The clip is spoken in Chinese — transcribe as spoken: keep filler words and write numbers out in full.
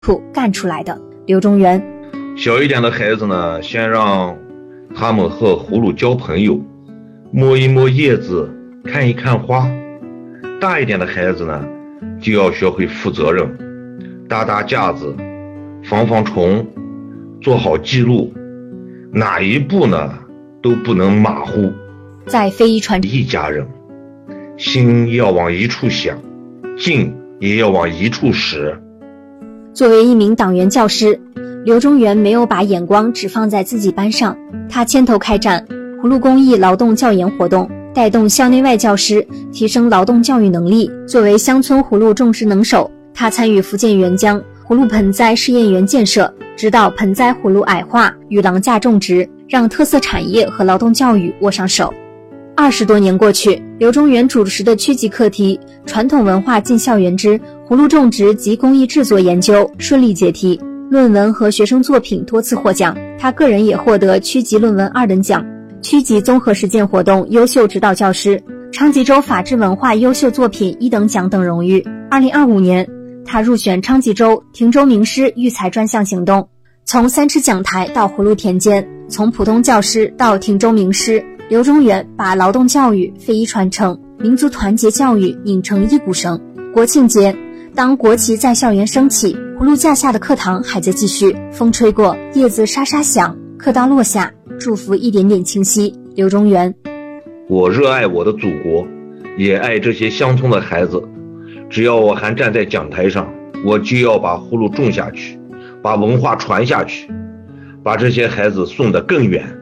苦干出来的。刘中原： 小一点的孩子呢，先让他们和葫芦交朋友，摸一摸叶子，看一看花。大一点的孩子呢，就要学会负责任，搭搭架子，防防虫，做好记录，哪一步呢都不能马虎。 在非遗传一家人，心要往一处想，劲也要往一处使。 作为一名党员教师，刘中原没有把眼光只放在自己班上，他牵头开展葫芦公益劳动教研活动，带动校内外教师提升劳动教育能力。作为乡村葫芦种植能手，他参与福建沅江葫芦盆栽试验园建设，指导盆栽葫芦矮化与廊架种植，让特色产业和劳动教育握上手。二十多年过去，刘中原主持的区级课题《传统文化进校园之葫芦种植及工艺制作研究》顺利解题，论文和学生作品多次获奖，他个人也获得区级论文二等奖、区级综合实践活动优秀指导教师、昌吉州法治文化优秀作品一等奖等荣誉。二零二五年，他入选昌吉州汀州名师育才专项行动，从三尺讲台到葫芦田间，从普通教师到汀州名师，刘中原把劳动教育、非遗传承、民族团结教育拧成一股绳。国庆节，当国旗在校园升起，葫芦架下的课堂还在继续，风吹过，叶子沙沙响，课刀落下，祝福一点点清晰。刘中原： 我热爱我的祖国，也爱这些乡村的孩子。只要我还站在讲台上，我就要把葫芦种下去，把文化传下去，把这些孩子送得更远。